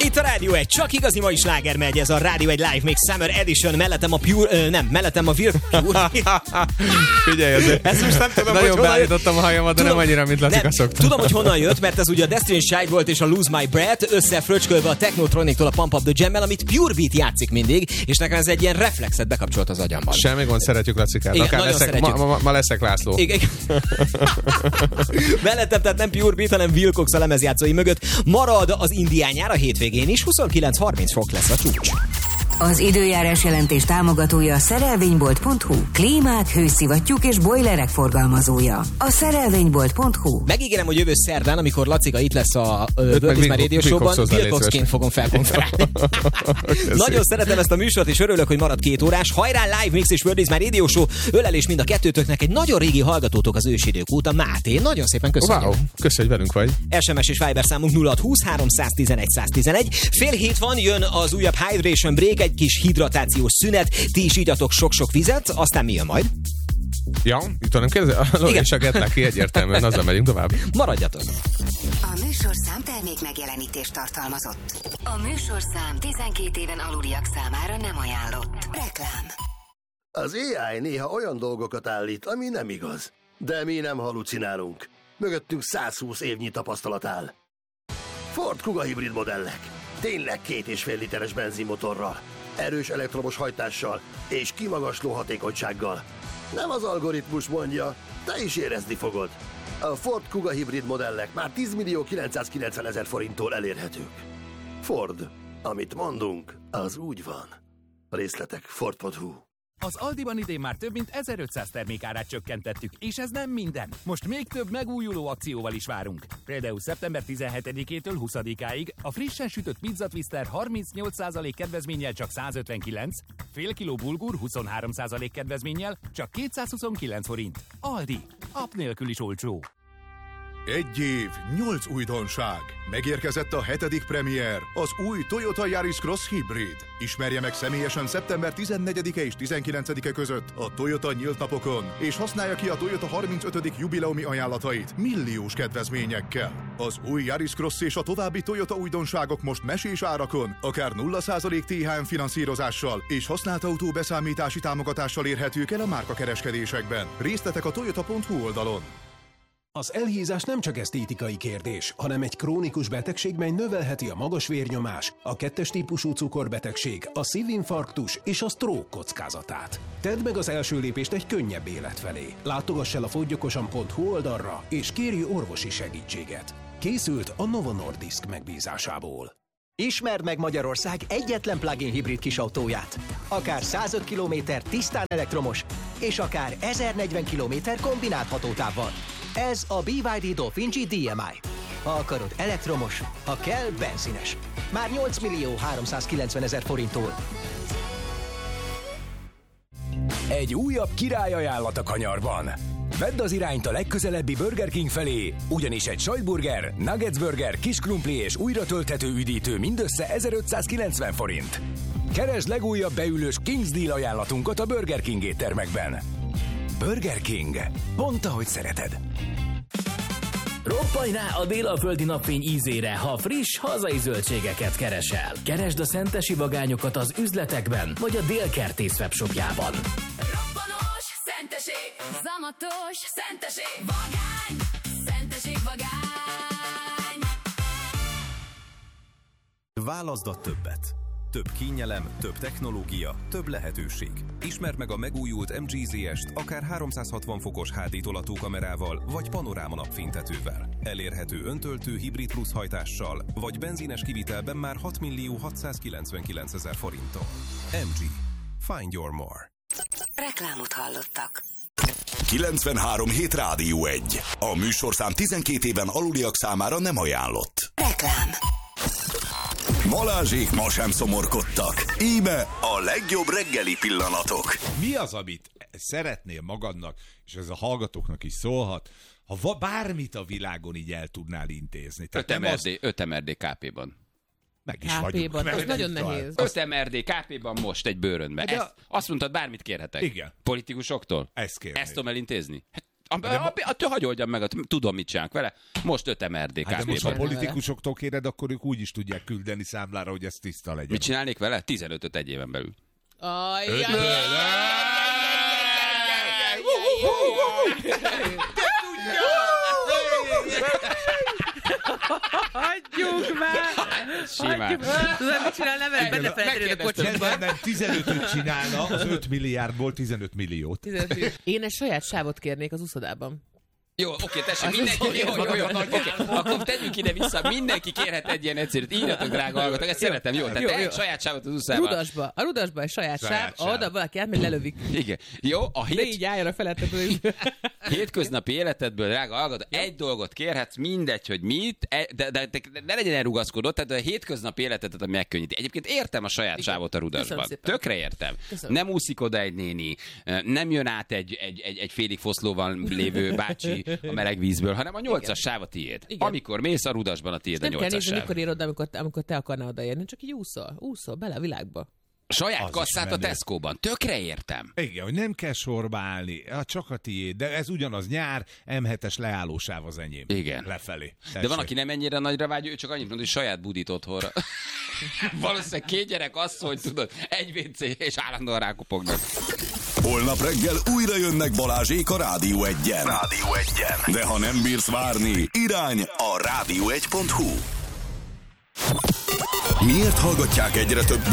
Itt a Rádió 1, csak igazi mai sláger megy, ez a Rádió 1 Live Mix Summer Edition, mellettem a mellettem a Will Pure. Figyelj, azért. Ezt most nem tudom, nagyon beállítottam a hajamat, de nem annyira, mint Lacika szokta. Tudom, hogy honnan jött, mert ez ugye a Destiny Child volt és a Lose My Breath, összefröcskölve a Technotronic-tól a Pump Up The Jam-mel, amit Pure Beat játszik mindig, és nekem ez egy ilyen reflexet bekapcsolt az agyamban. Semmi gond, szeretjük Lacikát. Igen, akár leszek, ma leszek László. Igen. Mellettem, tehát nem Pure Beat, hanem Will Cox a lemezjátszói mögött. Marad az indián nyár a hétvégén is, 29-30 fok lesz a csúcs. Az időjárás jelentés támogatója a szerelvénybolt.hu, klímák, hőszivattyúk és bojlerek forgalmazója. A szerelvénybolt.hu. Megígérem, hogy jövő szerdán, amikor Lacika itt lesz a World is My Radio Show-ban, Will Coxként fogom felkonferálni. Nagyon szeretem ezt a műsort, és örülök, hogy marad 2 órás. Hajrá, Live Mix és World is My Radio Show. Ölelés mind a kettőtöknek, egy nagyon régi hallgatótok az ősidők óta, Máté. Nagyon szépen köszönjük. Wow, köszönjük, hogy velünk vagy. SMS és Viber számunk 0620 311 111. Fél hét van, jön az újabb Hydration Break, egy kis hidratációs szünet, ti is igyatok sok-sok vizet, aztán mi jön majd? Ja, itt nem kérdezel? És a Getlaki egyértelműen, azzal megyünk tovább. Maradjatok! A műsorszám termék megjelenítést tartalmazott. A műsorszám 12 éven aluliak számára nem ajánlott. Reklám. Az AI néha olyan dolgokat állít, ami nem igaz. De mi nem halucinálunk. Mögöttünk 120 évnyi tapasztalat áll. Ford Kuga hibrid modellek. Tényleg 2,5 literes benzinmotorral, erős elektromos hajtással és kimagasló hatékonysággal. Nem az algoritmus mondja, te is érezni fogod. A Ford Kuga hibrid modellek már 10.990.000 forinttól elérhetők. Ford, amit mondunk, az úgy van. Részletek Ford.hu. Az Aldiban idén már több mint 1500 termékárát csökkentettük, és ez nem minden. Most még több megújuló akcióval is várunk. Például szeptember 17-től 20-áig a frissen sütött pizza twister 38% kedvezménnyel csak 159, fél kiló bulgur 23% kedvezménnyel csak 229 forint. Aldi, app nélkül is olcsó. 1 év, 8 újdonság. Megérkezett a 7. premier, az új Toyota Yaris Cross Hybrid. Ismerje meg személyesen szeptember 14-e és 19-e között a Toyota nyílt napokon, és használja ki a Toyota 35. jubileumi ajánlatait milliós kedvezményekkel. Az új Yaris Cross és a további Toyota újdonságok most mesés árakon, akár 0% THM finanszírozással és használt autó beszámítási támogatással érhetők el a márkakereskedésekben. Részletek a toyota.hu oldalon. Az elhízás nem csak esztétikai kérdés, hanem egy krónikus betegség, mely növelheti a magas vérnyomás, a 2-es típusú cukorbetegség, a szívinfarktus és a stroke kockázatát. Tedd meg az első lépést egy könnyebb élet felé. Látogass el a foggyokosan.hu oldalra, és kérj orvosi segítséget. Készült a Novo Nordisk megbízásából. Ismerd meg Magyarország egyetlen plug-in hibrid kisautóját. Akár 105 km tisztán elektromos, és akár 1040 km kombinált hatótávval. Ez a BYD Dolphin G DMI. Ha akarod elektromos, ha kell benzines. Már 8.390.000 forinttól. Egy újabb királyajánlat a kanyarban. Vedd az irányt a legközelebbi Burger King felé, ugyanis egy sajtburger, nuggets burger, kis krumpli és újra tölthető üdítő mindössze 1590 forint. Keresd legújabb beülős King's Deal ajánlatunkat a Burger King éttermekben. Burger King. Pont ahogy szereted. Roppanj rá a délaföldi napfény ízére, ha friss, hazai zöldségeket keresel. Keresd a szentesi vagányokat az üzletekben, vagy a Délkertész webshopjában. Robbanos szenteség, zamatos szenteség, vagány, szenteség, vagány. Válaszd a többet. Több kényelem, több technológia, több lehetőség. Ismerd meg a megújult MG ZS-t akár 360 fokos HD tolatókamerával vagy panoráma napfénytetővel. Elérhető öntöltő hibrid plusz hajtással, vagy benzines kivitelben már 6.699.000 forinttal. MG. Find your more. Reklámot hallottak. 93.7 Rádió 1. A műsorszám 12 éven aluliak számára nem ajánlott. Reklám. Balázsék ma sem szomorkodtak. Íme a legjobb reggeli pillanatok. Mi az, amit szeretnél magadnak, és ez a hallgatóknak is szólhat, ha bármit a világon így el tudnál intézni? 5 MRD KP-ban. Meg is KP-ban, az nagyon nehéz. 5 MRD KP-ban most egy bőrönben. Azt mondtad, bármit kérhetek. Igen. Politikusoktól? Ezt kérnék. Ezt tudom elintézni? Hát Hagyj oldjam meg, tudom, mit csinálunk vele. Most 5 MRD KP-ban. De most a politikusoktól kéred, akkor ők úgy is tudják küldeni számlára, hogy ez tiszta legyen. Mit csinálnék vele? 15-öt egy éven belül. Hagyjuk már! Simán. Tudod, mit csinál nevelek? Benne felterjed a kocsiba. Nem, 15-öt csinálna, az 5 milliárdból 15 milliót. Én egy saját sávot kérnék az úszodában. Jó, oké, tessék, mindenki, jó, akkor tegyünk ide vissza, mindenki kérhet egy ilyen egyszerűt, írjatok, drága hallgatók, ezt szeretem, jó, tehát egy saját sávot az úszában. A rudasba egy saját sáv, oda valaki átmegy, lelövik. Igen, jó, de így álljon a felettet. Hétköznapi életedből, drága hallgató, egy dolgot kérhetsz, mindegy, hogy mit, de ne legyen elrugaszkodott, tehát a hétköznapi életedet megkönnyíti. Egyébként értem a saját sávot a rudasban. Tökre értem. Köszönöm. Nem úszik oda egy néni, nem jön át egy félig foszlóval lévő bácsi a meleg vízből, hanem a 8-as sáv a tiéd. Igen. Amikor mész a rudasban, a tiéd a 8-as sáv. Nem kell nézni, mikor ér oda, amikor te akarnál odaérni, csak így úszol bele a világba. Saját kasszát a Tesco-ban. Tökre értem. Igen, hogy nem kell sorba állni, csak a tiéd, de ez ugyanaz nyár, M7-es leállósáv az enyém. Igen. Lefelé. Tessék. De van, aki nem ennyire nagyra vágy, ő csak annyit mond, hogy saját budit otthonra. Valószínűleg 2 gyerek asszony, tudod, egy WC, és állandóan rákopognak. Holnap reggel újra jönnek Balázsék a Rádió 1-en. De ha nem bírsz várni, irány a rádió1.hu. Miért hallgatják egyre többen